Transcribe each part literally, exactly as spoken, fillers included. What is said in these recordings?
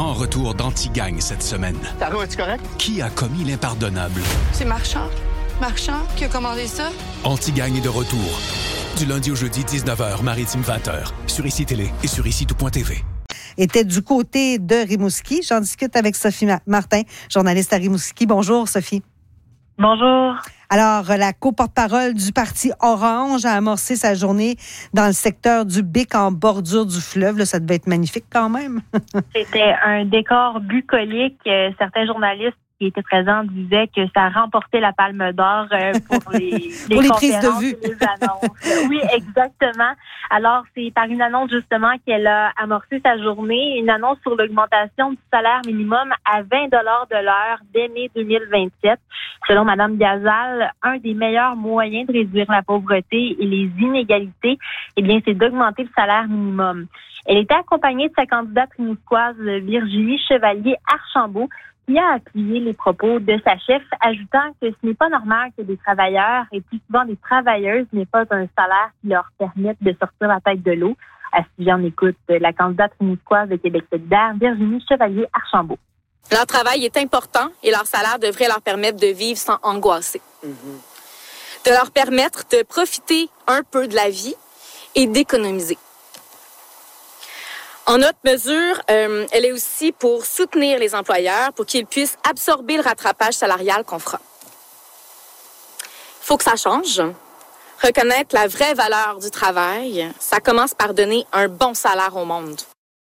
grand retour d'Antigagne cette semaine. Taro, es-tu correct? Qui a commis l'impardonnable? C'est Marchand. Marchand qui a commandé ça? Antigagne est de retour. Du lundi au jeudi, dix-neuf heures, Maritime vingt heures, sur Ici Télé et sur ici tout point t v. Était du côté de Rimouski. J'en discute avec Sophie Martin, journaliste à Rimouski. Bonjour, Sophie. Bonjour. Alors, la co-porte-parole du Parti orange a amorcé sa journée dans le secteur du Bic en bordure du fleuve. Là, ça devait être magnifique quand même. C'était un décor bucolique. Certains journalistes qui étaient présents disaient que ça remportait la Palme d'Or pour les, les, pour les conférences prises de vue. et les annonces. Oui, exactement. Alors, c'est par une annonce justement qu'elle a amorcé sa journée, une annonce sur l'augmentation du salaire minimum à vingt dollars de l'heure dès mai deux mille vingt-sept. Selon Mme Gazal, un des meilleurs moyens de réduire la pauvreté et les inégalités, eh bien, c'est d'augmenter le salaire minimum. Elle était accompagnée de sa candidate rimouskoise Virginie Chevalier-Archambault, qui a appuyé les propos de sa chef, ajoutant que ce n'est pas normal que des travailleurs, et plus souvent des travailleuses, n'aient pas un salaire qui leur permette de sortir la tête de l'eau. À ce sujet, on écoute la candidate rimouskoise de Québec solidaire, Virginie Chevalier-Archambault. Leur travail est important et leur salaire devrait leur permettre de vivre sans angoisser. Mm-hmm. De leur permettre de profiter un peu de la vie et d'économiser. En autre mesure, euh, elle est aussi pour soutenir les employeurs pour qu'ils puissent absorber le rattrapage salarial qu'on fera. Il faut que ça change. Reconnaître la vraie valeur du travail, ça commence par donner un bon salaire au monde.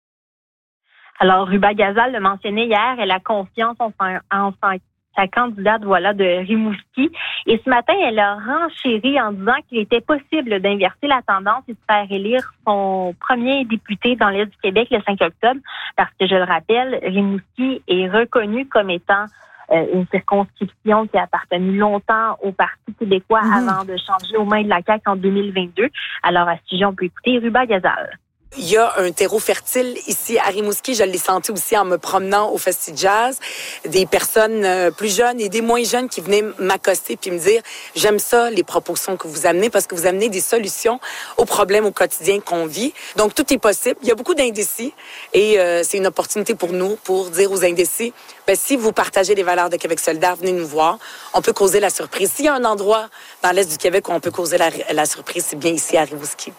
Alors, Ruba Gazal le mentionnait hier, elle a confiance en, en, en sa candidate voilà, de Rimouski. Et ce matin, elle a renchéri en disant qu'il était possible d'inverser la tendance et de faire élire son premier député dans l'Est du Québec le cinq octobre, parce que, je le rappelle, Rimouski est reconnu comme étant euh, une circonscription qui a appartenu longtemps au Parti québécois mmh. avant de changer aux mains de la C A Q en deux mille vingt-deux. Alors, à ce sujet, on peut écouter Ruba Gazal. Il y a un terreau fertile ici à Rimouski. Je l'ai senti aussi en me promenant au Festi Jazz. Des personnes plus jeunes et des moins jeunes qui venaient m'accoster puis me dire « J'aime ça, les propositions que vous amenez parce que vous amenez des solutions aux problèmes au quotidien qu'on vit. » Donc, tout est possible. Il y a beaucoup d'indécis et euh, c'est une opportunité pour nous pour dire aux indécis ben, si vous partagez les valeurs de Québec solidaire, venez nous voir. On peut causer la surprise. S'il y a un endroit dans l'Est du Québec où on peut causer la, la surprise, c'est bien ici à Rimouski.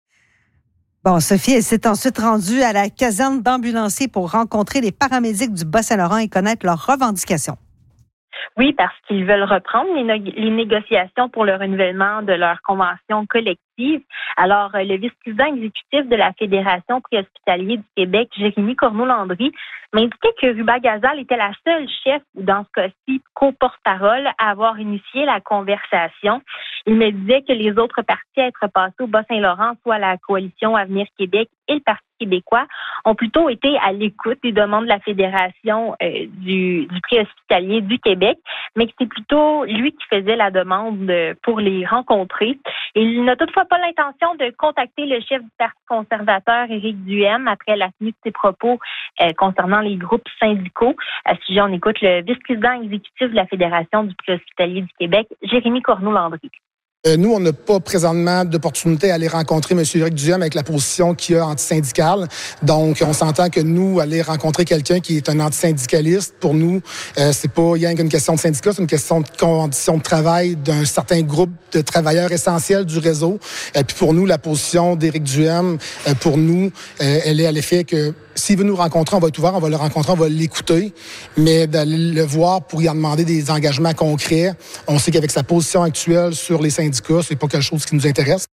Bon, Sophie, elle s'est ensuite rendue à la caserne d'ambulanciers pour rencontrer les paramédics du Bas-Saint-Laurent et connaître leurs revendications. Oui, parce qu'ils veulent reprendre les, no- les négociations pour le renouvellement de leur convention collective. Alors, le vice-président exécutif de la Fédération préhospitalier du Québec, Jérémy Corneau-Landry, m'indiquait que Ruba Gazal était la seule chef, ou dans ce cas-ci, co-porte-parole, à avoir initié la conversation. Il me disait que les autres partis à être passés au Bas-Saint-Laurent, soit la Coalition Avenir Québec et le Parti québécois, ont plutôt été à l'écoute des demandes de la Fédération euh, du, du préhospitalier du Québec, mais que c'est plutôt lui qui faisait la demande pour les rencontrer. Et il n'a toutefois pas l'intention de contacter le chef du Parti conservateur, Éric Duhaime, après la tenue de ses propos euh, concernant les groupes syndicaux. À ce sujet, on écoute le vice-président exécutif de la Fédération du préhospitalier du Québec, Jérémy Corneau-Landry. Euh, nous, on n'a pas présentement d'opportunité à aller rencontrer M. Éric Duhaime avec la position qu'il a antisyndicale. Donc, on s'entend que nous, aller rencontrer quelqu'un qui est un antisyndicaliste, pour nous, euh, c'est pas rien qu'une question de syndicat, c'est une question de conditions de travail d'un certain groupe de travailleurs essentiels du réseau. Et puis pour nous, la position d'Éric Duhaime, euh, pour nous, euh, elle est à l'effet que s'il veut nous rencontrer, on va être ouvert, on va le rencontrer, on va l'écouter, mais d'aller le voir pour y en demander des engagements concrets, on sait qu'avec sa position actuelle sur les syndicats, c'est pas quelque chose qui nous intéresse.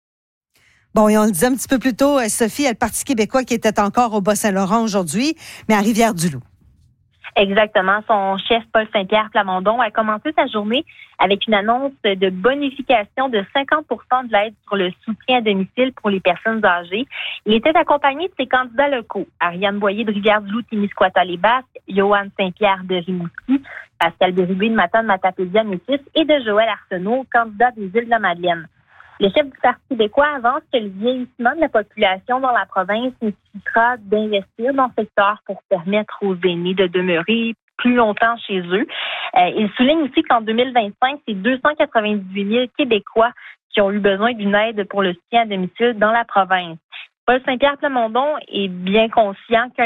Bon, et on le disait un petit peu plus tôt, Sophie, il y a le Parti québécois qui était encore au Bas-Saint-Laurent aujourd'hui, mais à Rivière-du-Loup. Exactement. Son chef, Paul Saint-Pierre Plamondon, a commencé sa journée avec une annonce de bonification de cinquante pour cent de l'aide sur le soutien à domicile pour les personnes âgées. Il était accompagné de ses candidats locaux, Ariane Boyer de Rivière-du-Loup, Témiscouata-les-Basques, Johan Saint-Pierre de Rimouski, Pascal Bérubé de Matane-Matapédia-Métis et de Joël Arsenault, candidat des Îles de la Madeleine. Le chef du Parti québécois avance que le vieillissement de la population dans la province nécessitera d'investir dans ce secteur pour permettre aux aînés de demeurer plus longtemps chez eux. Euh, il souligne aussi qu'en deux mille vingt-cinq, c'est deux cent quatre-vingt-dix-huit mille Québécois qui ont eu besoin d'une aide pour le soutien à domicile dans la province. Paul Saint-Pierre Plamondon est bien conscient qu'un